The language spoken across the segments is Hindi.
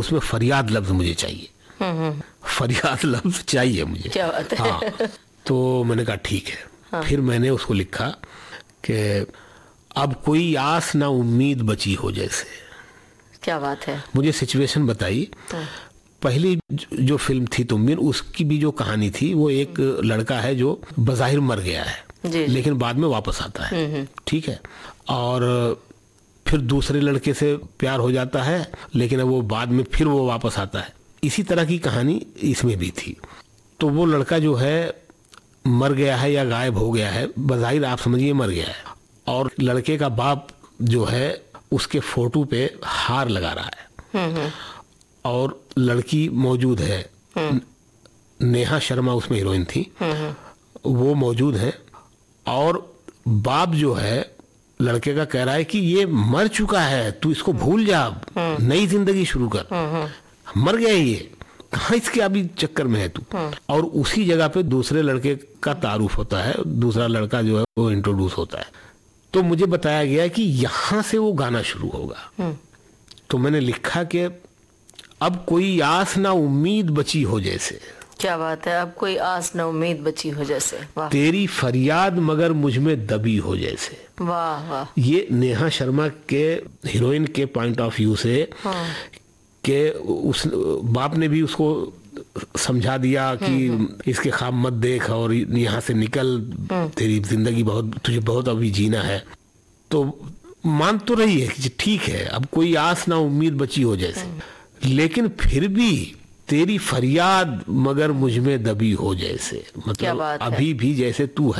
उसमें फरियाद लफ्ज मुझे चाहिए, फरियाद लफ्ज चाहिए मुझे। क्या बात है। हाँ, तो मैंने कहा ठीक है। हाँ। फिर मैंने उसको लिखा कि अब कोई आस ना उम्मीद बची हो जैसे। क्या बात है। मुझे सिचुएशन बताई। पहली जो फिल्म थी तुम बिन, उसकी भी जो कहानी थी, वो एक लड़का है जो बज़ाहिर मर गया है जी। लेकिन बाद में वापस आता है, ठीक है, और फिर दूसरे लड़के से प्यार हो जाता है लेकिन अब वो बाद में फिर वो वापस आता है। इसी तरह की कहानी इसमें भी थी। तो वो लड़का जो है मर गया है या गायब हो गया है, बज़ाहिर आप समझिए मर गया है, और लड़के का बाप जो है उसके फोटो पे हार लगा रहा है और लड़की मौजूद है, नेहा शर्मा उसमें हीरोइन थी, वो मौजूद है, और बाप जो है लड़के का कह रहा है कि ये मर चुका है, तू इसको भूल जा, नई जिंदगी शुरू कर, मर गया ये, कहाँ इसके अभी चक्कर में है तू। और उसी जगह पे दूसरे लड़के का तारुफ होता है, दूसरा लड़का जो है वो इंट्रोड्यूस होता है। तो मुझे बताया गया कि यहाँ से वो गाना शुरू होगा। तो मैंने लिखा कि अब कोई आस ना उम्मीद बची हो जैसे। क्या बात है। अब कोई आस न उम्मीद बची हो जैसे। वाह। तेरी फरियाद मगर मुझ में दबी हो जैसे। वाह वाह। ये नेहा शर्मा के हीरोइन के पॉइंट ऑफ व्यू से कि उस बाप ने भी उसको समझा दिया कि इसके ख्वाब मत देख और यहाँ से निकल, तेरी जिंदगी बहुत, तुझे बहुत अभी जीना है। तो मान तो रही है कि ठीक है अब कोई आस ना उम्मीद बची हो जैसे, लेकिन फिर भी तेरी फरियाद मगर मुझ में दबी हो जैसे। मतलब अभी भी जैसे तू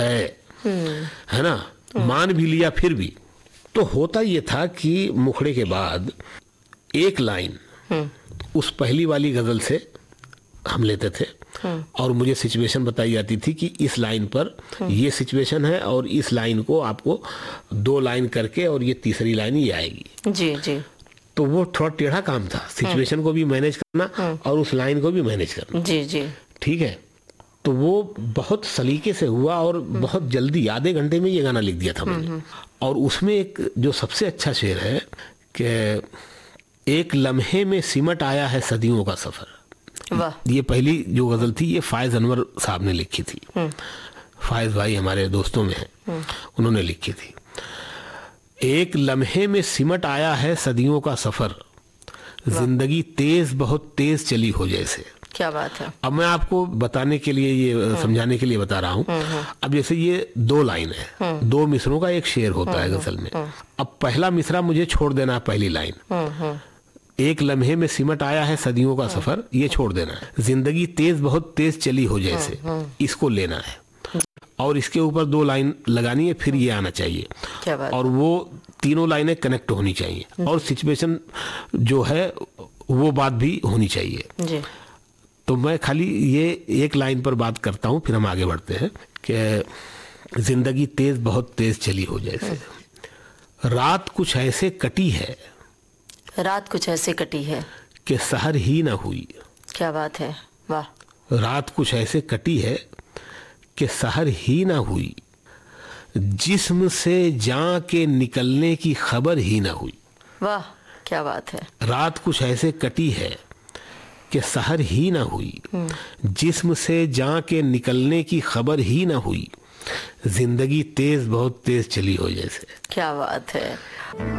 है ना, मान भी लिया फिर भी। तो होता ये था कि मुखड़े के बाद एक लाइन उस पहली वाली गजल से हम लेते थे और मुझे सिचुएशन बताई जाती थी कि इस लाइन पर ये सिचुएशन है और इस लाइन को आपको 2 लाइन करके और ये तीसरी लाइन ये आएगी। जी जी। तो वो थोड़ा टेढ़ा काम था, सिचुएशन को भी मैनेज करना और उस लाइन को भी मैनेज करना। जी जी। ठीक है। तो वो बहुत सलीके से हुआ और बहुत जल्दी, आधे घंटे में ये गाना लिख दिया था मैंने। और उसमें एक जो सबसे अच्छा शेर है कि एक लम्हे में सिमट आया है सदियों का सफर। वाह। ये पहली जो गजल थी ये फायज अनवर साहब ने लिखी थी। फायज भाई हमारे दोस्तों में हैं, उन्होंने लिखी थी। एक लम्हे में सिमट आया है सदियों का सफर, जिंदगी तेज बहुत तेज चली हो जैसे। क्या बात है। अब मैं आपको बताने के लिए, ये समझाने के लिए बता रहा हूँ। अब जैसे ये 2 लाइन है, 2 मिसरों का एक शेर होता है गजल में। अब पहला मिसरा मुझे छोड़ देना है, पहली लाइन एक लम्हे में सिमट आया है सदियों का सफर, ये छोड़ देना है। जिंदगी तेज बहुत तेज चली हो जैसे, इसको लेना है और इसके ऊपर 2 लाइन लगानी है, फिर ये आना चाहिए। क्या बात। और वो तीनों लाइनें कनेक्ट होनी चाहिए और सिचुएशन जो है वो बात भी होनी चाहिए जी। तो मैं खाली ये एक लाइन पर बात करता हूँ, फिर हम आगे बढ़ते हैं कि जिंदगी तेज बहुत तेज चली हो जैसे। रात कुछ ऐसे कटी है, रात कुछ ऐसे कटी है कि सहर ही ना हुई। क्या बात है। वाह। रात कुछ ऐसे कटी है कि सहर ही ना हुई, जिस्म से जान के निकलने की खबर ही ना हुई। वाह क्या बात है। रात कुछ ऐसे कटी है कि सहर ही ना हुई, जिस्म से जान के निकलने की खबर ही ना हुई, जिंदगी तेज बहुत तेज चली हो जैसे। क्या बात है।